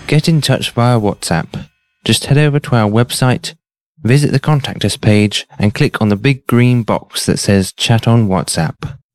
Get in touch via WhatsApp. Just head over to our website, visit the Contact Us page, and click on the big green box that says Chat on WhatsApp.